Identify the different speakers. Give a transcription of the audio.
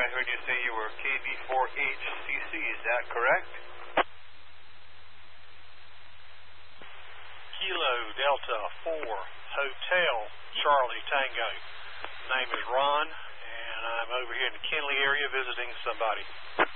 Speaker 1: I heard you say you were KB4HCC, is that correct?
Speaker 2: Kilo Delta 4 Hotel Charlie Tango. Name is Ron, and I'm over here in the Kenly area visiting somebody.